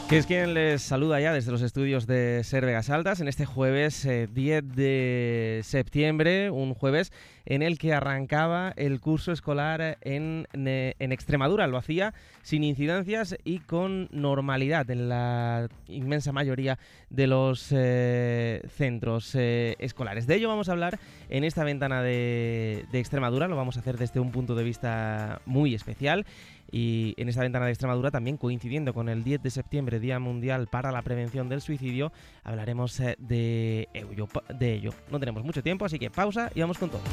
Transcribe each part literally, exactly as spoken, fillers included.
Que es quien les saluda ya desde los estudios de Ser Vegas Altas en este jueves eh, diez de septiembre, un jueves en el que arrancaba el curso escolar en, en Extremadura. Lo hacía sin incidencias y con normalidad en la inmensa mayoría de los eh, centros eh, escolares. De ello vamos a hablar en esta ventana de, de Extremadura. Lo vamos a hacer desde un punto de vista muy especial. Y en esta ventana de Extremadura, también coincidiendo con el diez de septiembre, Día Mundial para la Prevención del Suicidio, hablaremos eh, de, ello, de ello. No tenemos mucho tiempo, así que pausa y vamos con todo.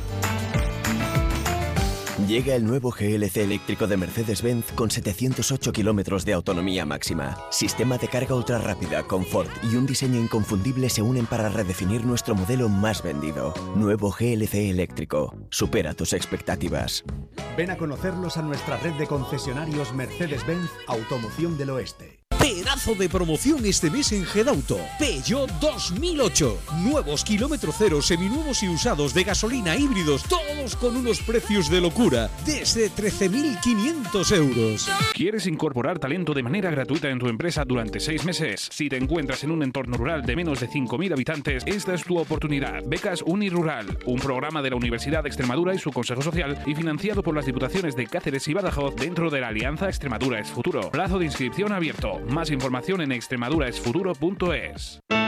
Llega el nuevo G L C eléctrico de Mercedes-Benz con setecientos ocho kilómetros de autonomía máxima. Sistema de carga ultra rápida, confort y un diseño inconfundible se unen para redefinir nuestro modelo más vendido. Nuevo G L C eléctrico. Supera tus expectativas. Ven a conocerlos a nuestra red de concesionarios Mercedes-Benz Automoción del Oeste. Pedazo de promoción este mes en Gedauto. Peugeot dos mil ocho. Nuevos kilómetro cero, seminuevos y usados de gasolina, híbridos, todos con unos precios de locura. Desde trece mil quinientos euros. ¿Quieres incorporar talento de manera gratuita en tu empresa durante seis meses? Si te encuentras en un entorno rural de menos de cinco mil habitantes, esta es tu oportunidad. Becas Unirural, un programa de la Universidad de Extremadura y su Consejo Social y financiado por las Diputaciones de Cáceres y Badajoz dentro de la Alianza Extremadura es Futuro. Plazo de inscripción abierto. Más información en extremaduraesfuturo punto es.